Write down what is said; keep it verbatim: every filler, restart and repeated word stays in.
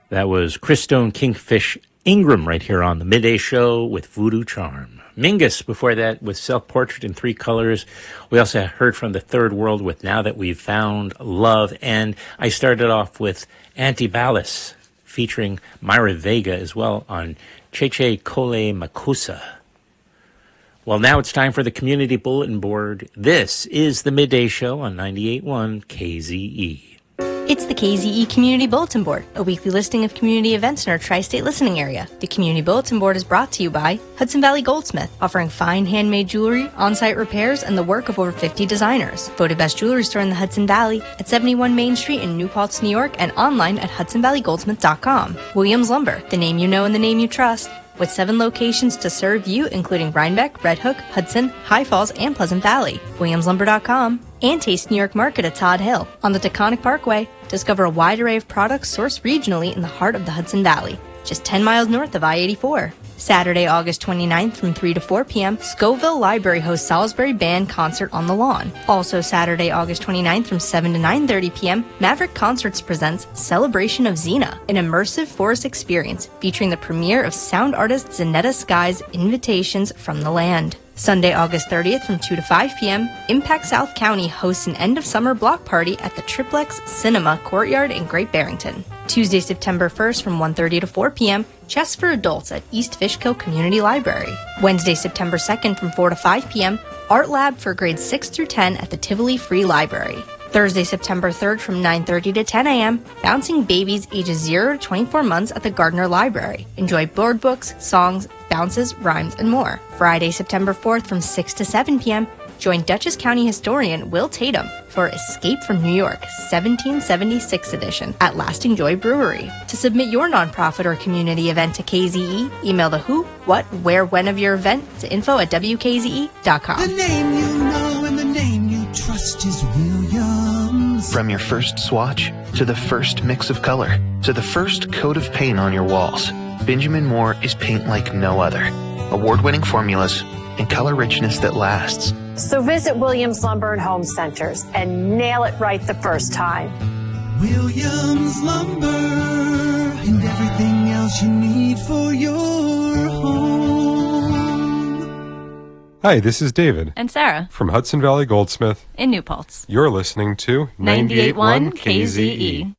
That was Christone Kingfish Ingram right here on the Midday Show with Voodoo Charm. Mingus before that with Self-Portrait in Three Colors. We also heard from the Third World with Now That We've Found Love. And I started off with Antibalas featuring Myra Vega as well on Cheche Kole Makusa. Well, now it's time for the Community Bulletin Board. This is the Midday Show on ninety-eight point one K Z E. It's the K Z E Community Bulletin Board, a weekly listing of community events in our tri-state listening area. The Community Bulletin Board is brought to you by Hudson Valley Goldsmith, offering fine handmade jewelry, on-site repairs, and the work of over fifty designers. Voted best jewelry store in the Hudson Valley at seventy-one Main Street in New Paltz, New York, and online at hudson valley goldsmith dot com. Williams Lumber, the name you know and the name you trust, with seven locations to serve you, including Rhinebeck, Red Hook, Hudson, High Falls, and Pleasant Valley. williams lumber dot com. And Taste New York Market at Todd Hill. On the Taconic Parkway, discover a wide array of products sourced regionally in the heart of the Hudson Valley, just ten miles north of I eighty-four. Saturday, August twenty-ninth from three to four p.m., Scoville Library hosts Salisbury Band Concert on the Lawn. Also Saturday, August twenty-ninth from seven to nine thirty p.m., Maverick Concerts presents Celebration of Xena, an immersive forest experience featuring the premiere of sound artist Zanetta Sky's Invitations from the Land. Sunday, August thirtieth from two to five p.m., Impact South County hosts an end-of-summer block party at the Triplex Cinema Courtyard in Great Barrington. Tuesday, September first from one thirty to four p.m., Chess for Adults at East Fishkill Community Library. Wednesday, September second from four to five p.m., Art Lab for grades six through ten at the Tivoli Free Library. Thursday, September third from nine thirty to ten a.m., Bouncing Babies ages zero to twenty-four months at the Gardner Library. Enjoy board books, songs, bounces, rhymes, and more. Friday, September fourth from six to seven p.m., join Dutchess County historian Will Tatum for Escape from New York, seventeen seventy-six edition at Lasting Joy Brewery. To submit your nonprofit or community event to K Z E, email the who, what, where, when of your event to info at w k z e dot com. The name you know and the name you trust is Williams. From your first swatch, to the first mix of color, to the first coat of paint on your walls, Benjamin Moore is paint like no other. Award-winning formulas and color richness that lasts. So visit Williams Lumber and Home Centers and nail it right the first time. Williams Lumber and everything else you need for your home. Hi, this is David. And Sarah. From Hudson Valley Goldsmith. In New Paltz. You're listening to ninety-eight point one K Z E.